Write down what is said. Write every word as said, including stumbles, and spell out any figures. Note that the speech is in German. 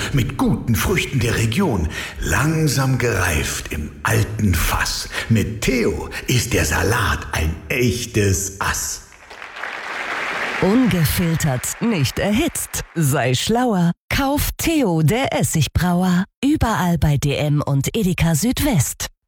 mit guten Früchten der Region, langsam gereift im alten Fass. Mit Theo ist der Salat ein echtes Ass. Ungefiltert, nicht erhitzt. Sei schlauer. Kauf Theo, der Essigbrauer. Überall bei D M und Edeka Südwest.